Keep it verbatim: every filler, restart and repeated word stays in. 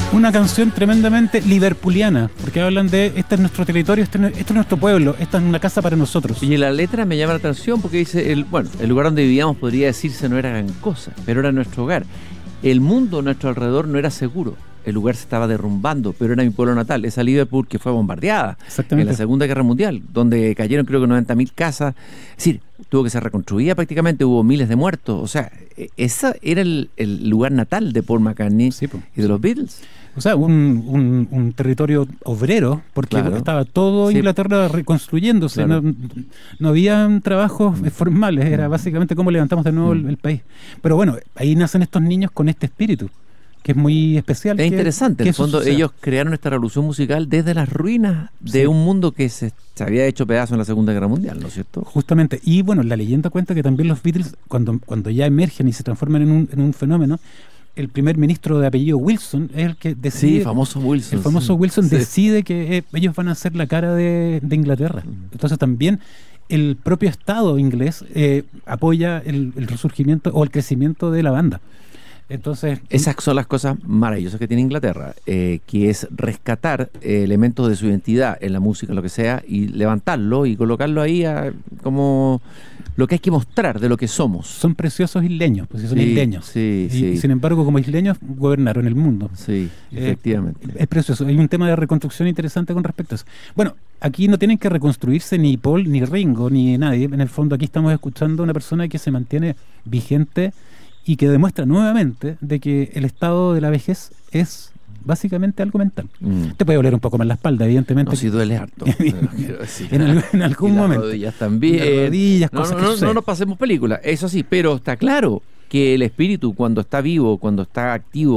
Una canción tremendamente liverpuliana, porque hablan de este es nuestro territorio, este, este es nuestro pueblo, esta es una casa para nosotros. Y la letra me llama la atención porque dice, el, bueno, el lugar donde vivíamos podría decirse no era gran cosa, pero era nuestro hogar. El mundo a nuestro alrededor no era seguro. El lugar se estaba derrumbando, pero era mi pueblo natal, esa Liverpool que fue bombardeada en la Segunda Guerra Mundial, donde cayeron creo que noventa mil casas. Es decir, tuvo que ser reconstruida prácticamente, hubo miles de muertos. O sea, ese era el, el lugar natal de Paul McCartney sí, y de los Beatles. O sea, un, un, un territorio obrero, porque claro. estaba todo sí. Inglaterra reconstruyéndose, claro. no, no había trabajos formales, era básicamente cómo levantamos de nuevo mm. el, el país. Pero bueno, ahí nacen estos niños con este espíritu, que es muy especial. Es que, interesante, que en el fondo suceda. Ellos crearon esta revolución musical desde las ruinas de sí. un mundo que se, se había hecho pedazo en la Segunda Guerra Mundial, ¿no es cierto? Justamente, y bueno, la leyenda cuenta que también los Beatles, cuando, cuando ya emergen y se transforman en un, en un fenómeno, el primer ministro de apellido Wilson es el que decide... Sí, famoso Wilson. El famoso sí. Wilson sí. decide que eh, ellos van a ser la cara de, de Inglaterra. Entonces también el propio Estado inglés eh, apoya el, el resurgimiento o el crecimiento de la banda. Entonces, esas son las cosas maravillosas que tiene Inglaterra, eh, que es rescatar eh, elementos de su identidad en la música, lo que sea, y levantarlo y colocarlo ahí a, como lo que hay que mostrar de lo que somos. Son preciosos isleños, pues son sí, isleños. Sí, y, sí. y sin embargo, como isleños, gobernaron el mundo. Sí, efectivamente. Eh, es precioso. Hay un tema de reconstrucción interesante con respecto a eso. Bueno, aquí no tienen que reconstruirse ni Paul, ni Ringo, ni nadie. En el fondo, aquí estamos escuchando a una persona que se mantiene vigente y que demuestra nuevamente de que el estado de la vejez es básicamente algo mental. Mm. Te puede doler un poco más la espalda, evidentemente. No, si duele harto. en, algún, en algún y momento. Las rodillas también. Las rodillas, no, cosas no, que no, suceden. no nos pasemos película, eso sí, pero está claro que el espíritu cuando está vivo, cuando está activo,